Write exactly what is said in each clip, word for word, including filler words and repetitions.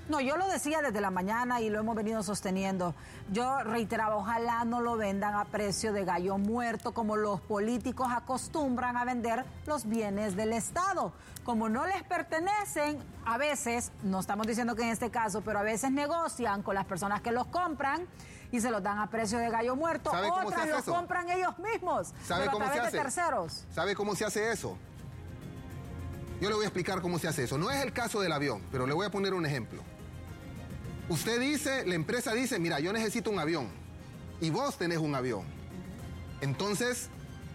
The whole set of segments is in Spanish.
No, yo lo decía desde la mañana y lo hemos venido sosteniendo. Yo reiteraba, ojalá no lo vendan a precio de gallo muerto como los políticos acostumbran a vender los bienes del Estado. Como no les pertenecen, a veces, no estamos diciendo que en este caso, pero a veces negocian con las personas que los compran y se los dan a precio de gallo muerto. Otras los eso? compran ellos mismos, ¿Sabe pero cómo a través se hace? de terceros. ¿Sabe cómo se hace eso? Yo le voy a explicar cómo se hace eso. No es el caso del avión, pero le voy a poner un ejemplo. Usted dice, la empresa dice, mira, yo necesito un avión. Y vos tenés un avión. Entonces,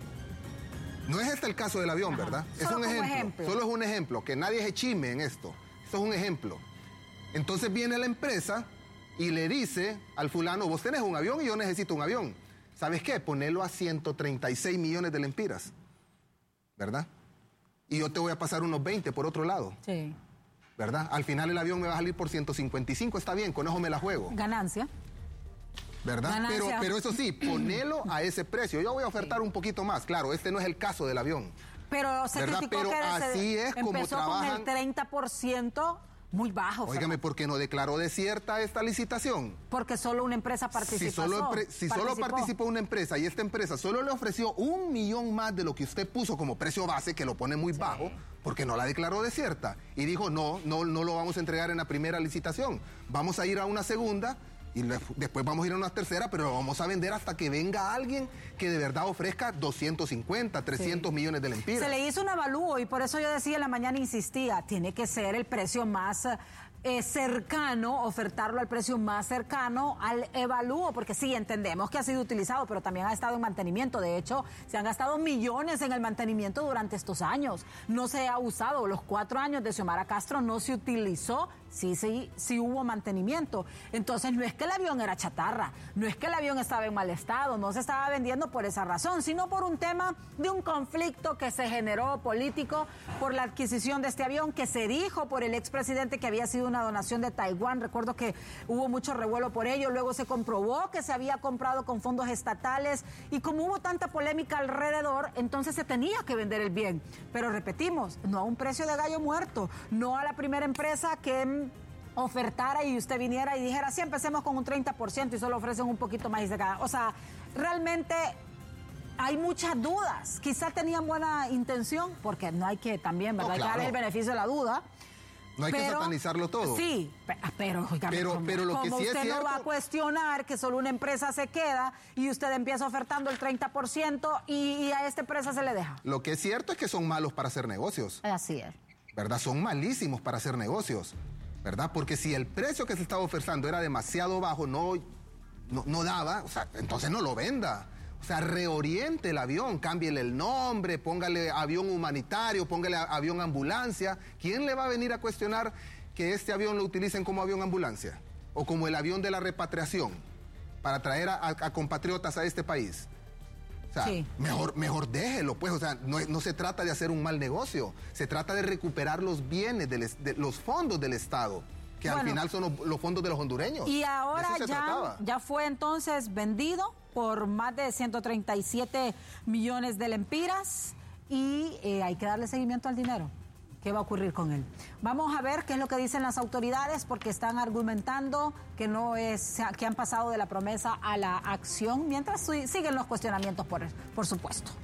no es este el caso del avión, Ajá. ¿verdad? Solo es un ejemplo. ejemplo. Solo es un ejemplo, que nadie se chime en esto. Esto es un ejemplo. Entonces viene la empresa y le dice al fulano, vos tenés un avión y yo necesito un avión. ¿Sabes qué? Ponelo a ciento treinta y seis millones de lempiras. ¿Verdad? Y yo te voy a pasar unos veinte por otro lado. Sí. ¿Verdad? Al final el avión me va a salir por ciento cincuenta y cinco, está bien, con eso me la juego. Ganancia. ¿Verdad? Ganancia. Pero, pero eso sí, ponelo a ese precio. Yo voy a ofertar sí. un poquito más, claro, este no es el caso del avión. Pero se ¿verdad? criticó pero que así se es como empezó trabajan. con el treinta por ciento muy bajo. Óigame, ¿por qué no declaró desierta esta licitación? Porque solo una empresa participó. Si solo, si participó. solo participó una empresa y esta empresa solo le ofreció un millón más de lo que usted puso como precio base, que lo pone muy sí. bajo, porque no la declaró desierta. Y dijo, no, no, no lo vamos a entregar en la primera licitación. Vamos a ir a una segunda y le, después vamos a ir a una tercera, pero lo vamos a vender hasta que venga alguien que de verdad ofrezca doscientos cincuenta, trescientos sí. millones de lempiras. Se le hizo un avalúo y por eso yo decía en la mañana, insistía, tiene que ser el precio más eh, cercano, ofertarlo al precio más cercano al evalúo, porque sí, entendemos que ha sido utilizado, pero también ha estado en mantenimiento. De hecho, se han gastado millones en el mantenimiento durante estos años. No se ha usado, los cuatro años de Xiomara Castro no se utilizó, sí, sí, sí hubo mantenimiento. Entonces, no es que el avión era chatarra, no es que el avión estaba en mal estado, no se estaba vendiendo por esa razón, sino por un tema de un conflicto que se generó político por la adquisición de este avión, que se dijo por el expresidente que había sido una donación de Taiwán. Recuerdo que hubo mucho revuelo por ello, luego se comprobó que se había comprado con fondos estatales y como hubo tanta polémica alrededor, entonces se tenía que vender el bien. Pero repetimos, no a un precio de gallo muerto, no a la primera empresa que ofertara y usted viniera y dijera, sí, empecemos con un treinta por ciento y solo ofrecen un poquito más y se cada. O sea, realmente hay muchas dudas. Quizá tenían buena intención, porque no hay que también, ¿verdad? No, claro. Hay que darle el beneficio de la duda. No hay pero, que satanizarlo todo. Sí, pero, oiga, pero, pero lo que sí es cierto, usted no va a cuestionar que solo una empresa se queda y usted empieza ofertando el treinta por ciento y, y a esta empresa se le deja. Lo que es cierto es que son malos para hacer negocios. Así es. ¿Verdad? Son malísimos para hacer negocios. ¿Verdad? Porque si el precio que se estaba ofertando era demasiado bajo, no, no, no daba, o sea, entonces no lo venda. O sea, reoriente el avión, cámbiele el nombre, póngale avión humanitario, póngale avión ambulancia. ¿Quién le va a venir a cuestionar que este avión lo utilicen como avión ambulancia? O como el avión de la repatriación, para traer a, a, a compatriotas a este país. O sea, sí. mejor, mejor déjelo, pues. O sea, no, no se trata de hacer un mal negocio, se trata de recuperar los bienes, del, de los fondos del Estado, que bueno, al final son los, los fondos de los hondureños. Y ahora ya, ya fue entonces vendido por más de ciento treinta y siete millones de lempiras y eh, hay que darle seguimiento al dinero. ¿Qué va a ocurrir con él? Vamos a ver qué es lo que dicen las autoridades, porque están argumentando que no es, que han pasado de la promesa a la acción, mientras siguen los cuestionamientos, por, por supuesto.